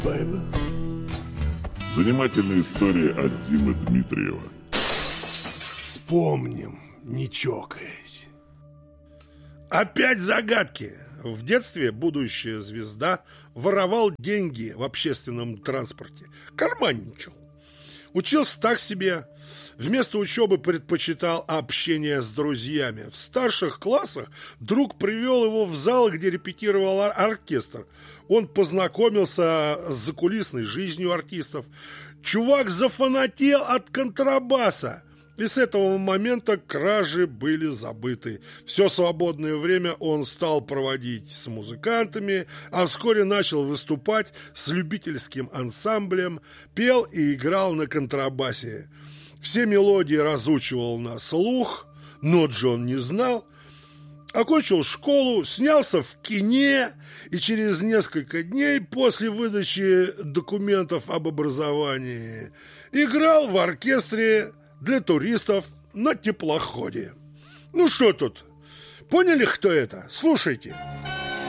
Занимательная история от Димы Дмитриева. Вспомним, не чокаясь. Опять загадки. В детстве будущая звезда воровал деньги в общественном транспорте. Карманничал. Учился так себе. Вместо учебы предпочитал общение с друзьями. В старших классах друг привел его в зал, где репетировал оркестр. Он познакомился с закулисной жизнью артистов. Чувак зафанател от контрабаса. И с этого момента кражи были забыты. Все свободное время он стал проводить с музыкантами, а вскоре начал выступать с любительским ансамблем, пел и играл на контрабасе. Все мелодии разучивал на слух, нот же он не знал. Окончил школу, снялся в кине и через несколько дней после выдачи документов об образовании играл в оркестре для туристов на теплоходе. Ну что тут? Поняли, кто это? Слушайте.